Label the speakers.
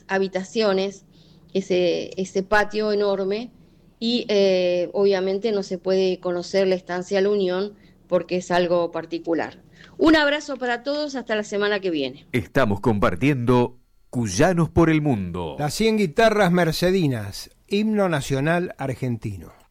Speaker 1: habitaciones, ese patio enorme, y obviamente no se puede conocer la estancia La Unión porque es algo particular. Un abrazo para todos, hasta la semana que viene.
Speaker 2: Estamos compartiendo Cuyanos por el Mundo.
Speaker 3: Las 100 guitarras mercedinas, himno nacional argentino.